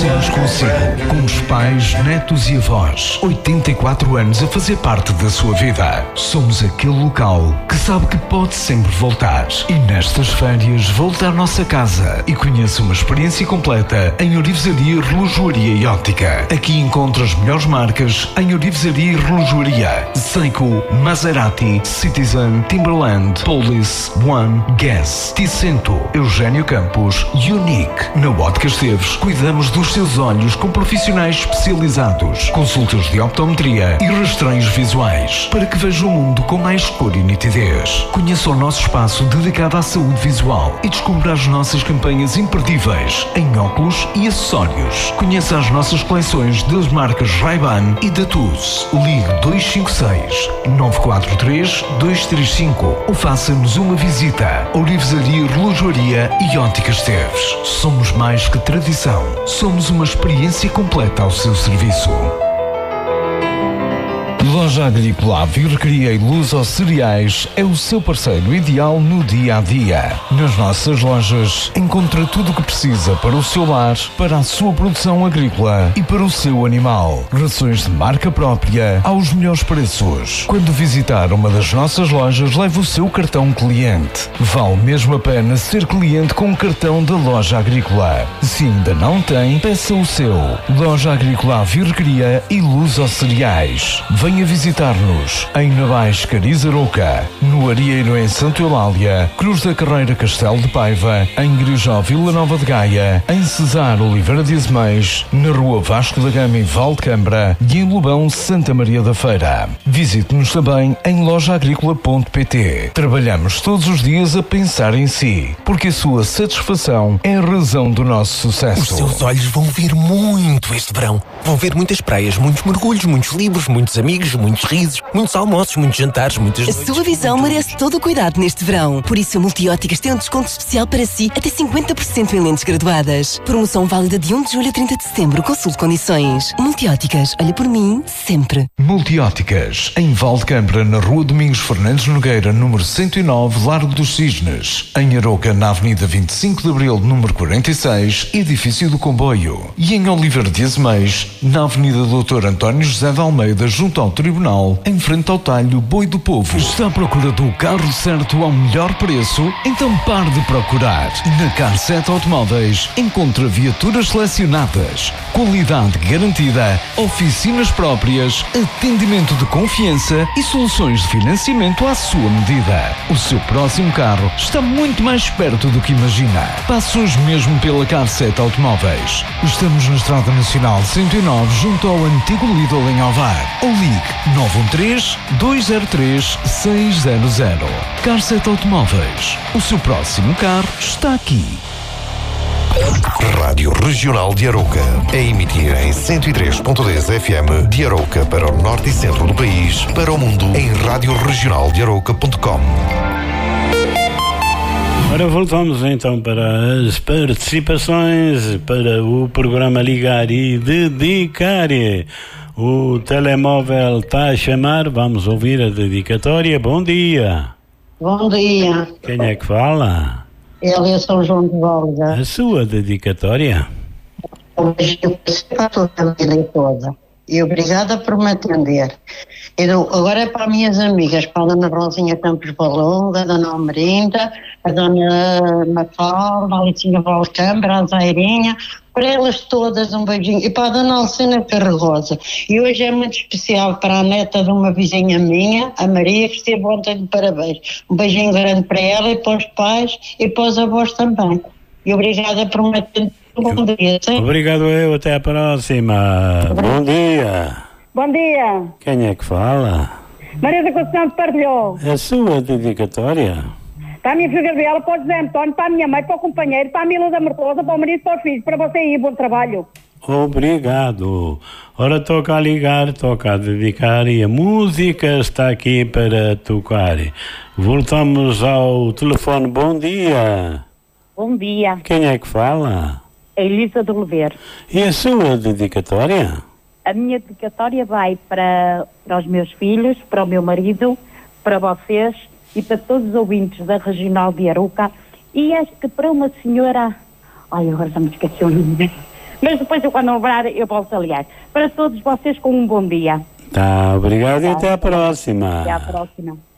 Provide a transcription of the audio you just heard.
Somos consigo, como os pais, netos e avós. 84 anos a fazer parte da sua vida. Somos aquele local que sabe que pode sempre voltar. E nestas férias, volte à nossa casa e conheça uma experiência completa em Orivesaria, Relojoaria e Óptica. Aqui encontra as melhores marcas em Orivesaria e Relojoaria. Seiko, Maserati, Citizen, Timberland, Police, One, Guess, Ticento, Eugênio Campos e Unique. Na Ótica Esteves, cuidamos dos seus olhos com profissionais especializados, consultas de optometria e rastreios visuais, para que veja o mundo com mais cor e nitidez. Conheça o nosso espaço dedicado à saúde visual e descubra as nossas campanhas imperdíveis em óculos e acessórios. Conheça as nossas coleções das marcas Ray-Ban e Datus. Ligue 256 943 235 ou faça-nos uma visita. Orivesaria, Relojoaria e Ótica Esteves. Somos mais que tradição. Somos uma experiência completa ao seu serviço. Loja Agrícola Virrecria e Luz aos Cereais é o seu parceiro ideal no dia-a-dia. Nas nossas lojas encontra tudo o que precisa para o seu lar, para a sua produção agrícola e para o seu animal. Rações de marca própria aos melhores preços. Quando visitar uma das nossas lojas, leve o seu cartão cliente. Vale mesmo a pena ser cliente com o cartão da Loja Agrícola. Se ainda não tem, peça o seu. Loja Agrícola Virrecria e Luz aos Cereais. Venha visitar-nos em Navais, Cariz Arouca, no Arieiro em Santo Eulália, Cruz da Carreira, Castelo de Paiva, em Grijó, Vila Nova de Gaia, em Cesar, Oliveira de Azeméis, na Rua Vasco da Gama, em Valdecambra e em Lobão, Santa Maria da Feira. Visite-nos também em lojaagricola.pt. Trabalhamos todos os dias a pensar em si, porque a sua satisfação é a razão do nosso sucesso. Os seus olhos vão ver muito este verão. Vão ver muitas praias, muitos mergulhos, muitos livros, muitos amigos, muitos risos, muitos almoços, muitos jantares, muitas noites. A sua visão merece todo o cuidado neste verão. Por isso a Multióticas tem um desconto especial para si, até 50% em lentes graduadas. Promoção válida de 1 de julho a 30 de setembro. Consulte condições. Multióticas, olha por mim, sempre. Multióticas, em Valdecambra, na Rua Domingos Fernandes Nogueira, número 109, Largo dos Cisnes. Em Arouca, na Avenida 25 de Abril, número 46, Edifício do Comboio. E em Oliveira de Azeméis, na Avenida Dr. António José de Almeida, junto ao Tribunal, em frente ao talho Boi do Povo. Está à procura do carro certo ao melhor preço? Então pare de procurar. Na Car7 Automóveis encontra viaturas selecionadas, qualidade garantida, oficinas próprias, atendimento de confiança e soluções de financiamento à sua medida. O seu próximo carro está muito mais perto do que imagina. Passe hoje mesmo pela Car7 Automóveis. Estamos na Estrada Nacional 109, junto ao antigo Lidl em Ovar. Ou ligue 913-203-600. Car7 Automóveis. O seu próximo carro está aqui. Rádio Regional de Arouca. A emitir em 103.10 FM de Arouca para o norte e centro do país, para o mundo em radioregionaldearouca.com. Ora, voltamos então para as participações para o programa Ligar e Dedicar. O telemóvel está a chamar, vamos ouvir a dedicatória. Bom dia. Bom dia. Quem é que fala? Ele é São João de Volga. A sua dedicatória? Um beijo para toda a vida toda. E obrigada por me atender. Agora é para as minhas amigas, para a Dona Rosinha Campos Balonga, a Dona Almerinda, a Dona Mafalda, a Alicinha Valcambra, a Zairinha, para elas todas um beijinho. E para a Dona Alcina Carregosa. E hoje é muito especial para a neta de uma vizinha minha, a Maria, que esteve ontem de parabéns. Um beijinho grande para ela e para os pais e para os avós também. E obrigada por me atender. Bom dia. Sim? Obrigado eu, até a próxima. Bom dia. Bom dia. Quem é que fala? Maria da Conceição de Partilhou. A sua dedicatória? Para a minha filha Gabriela, para o José António, para a minha mãe, para o companheiro, para a Mila da Mertosa, para o marido, para os filhos, para você aí, bom trabalho. Obrigado. Ora, toca a ligar, toca a dedicar e a música está aqui para tocar. Voltamos ao telefone. Bom dia. Bom dia. Quem é que fala? Elisa de Oliveira. E a sua dedicatória? A minha dedicatória vai para os meus filhos, para o meu marido, para vocês e para todos os ouvintes da Regional de Arouca. E acho que para uma senhora... Ai, agora já me esqueci o nome. Mas depois, eu quando lembrar, eu volto a ligar. Para todos vocês, com um bom dia. Tá, obrigado e até a próxima. Até a próxima.